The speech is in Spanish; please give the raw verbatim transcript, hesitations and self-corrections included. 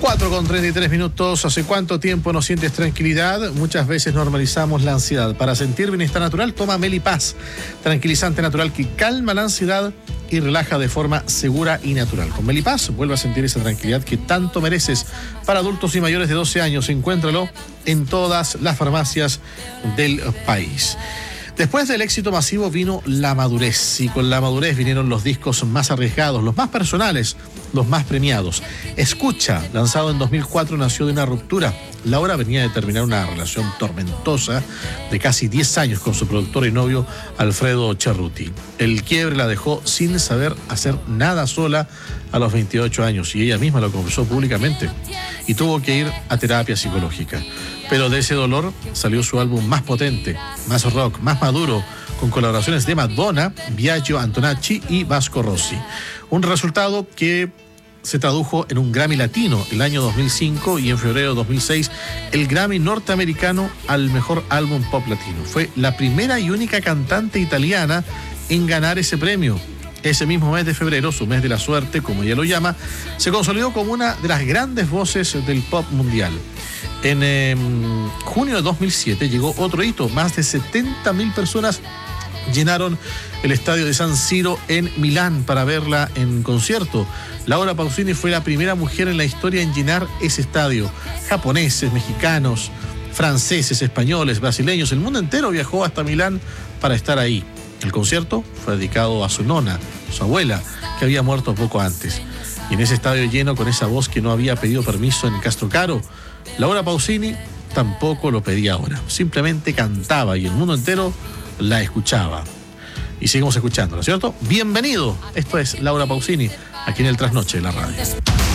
cuatro con treinta y tres minutos. ¿Hace cuánto tiempo no sientes tranquilidad? Muchas veces normalizamos la ansiedad. Para sentir bienestar natural, toma Melipaz, tranquilizante natural que calma la ansiedad y relaja de forma segura y natural. Con Melipaz vuelve a sentir esa tranquilidad que tanto mereces. Para adultos y mayores de doce años, encuéntralo en todas las farmacias del país. Después del éxito masivo vino la madurez, y con la madurez vinieron los discos más arriesgados, los más personales, los más premiados. Escucha, lanzado en dos mil cuatro, nació de una ruptura. Laura venía de terminar una relación tormentosa de casi diez años con su productor y novio Alfredo Cerruti. El quiebre la dejó sin saber hacer nada sola a los veintiocho años, y ella misma lo confesó públicamente, y tuvo que ir a terapia psicológica. Pero de ese dolor salió su álbum más potente, más rock, más maduro, con colaboraciones de Madonna, Biagio Antonacci y Vasco Rossi. Un resultado que se tradujo en un Grammy Latino el año dos mil cinco, y en febrero de dos mil seis el Grammy norteamericano al mejor álbum pop latino. Fue la primera y única cantante italiana en ganar ese premio. Ese mismo mes de febrero, su mes de la suerte, como ella lo llama, se consolidó como una de las grandes voces del pop mundial. En eh, junio de dos mil siete llegó otro hito. Más de setenta mil personas llenaron el estadio de San Siro en Milán para verla en concierto. Laura Pausini fue la primera mujer en la historia en llenar ese estadio. Japoneses, mexicanos, franceses, españoles, brasileños, el mundo entero viajó hasta Milán para estar ahí. El concierto fue dedicado a su nona, su abuela, que había muerto poco antes. Y en ese estadio lleno, con esa voz que no había pedido permiso en Castrocaro, Laura Pausini tampoco lo pedía ahora. Simplemente cantaba y el mundo entero la escuchaba. Y seguimos escuchando, ¿no es cierto? Bienvenido. Esto es Laura Pausini, aquí en el Trasnoche de la radio.